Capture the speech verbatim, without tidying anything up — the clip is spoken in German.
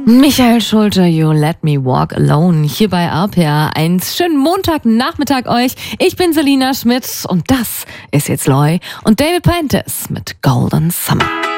Michael Schulte, You Let Me Walk Alone, hier bei R P R eins. Schönen Montagnachmittag euch. Ich bin Selina Schmidt und das ist jetzt Loy und David Prentice mit Golden Summer.